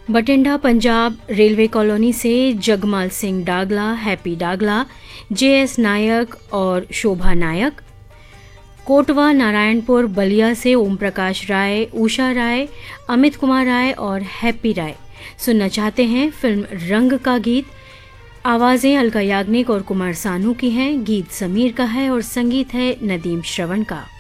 Bathinda Punjab railway colony से Jagmal Singh डागला, happy डागला, JS नायक और शोभा नायक। कोटवा नारायणपुर बलिया से ओम प्रकाश राय, उषा राय, अमित कुमार राय और हैप्पी राय सुनना चाहते हैं फिल्म रंग का गीत। आवाज़ें अलका याग्निक और कुमार सानू की हैं, गीत समीर का है और संगीत है नदीम श्रवण का।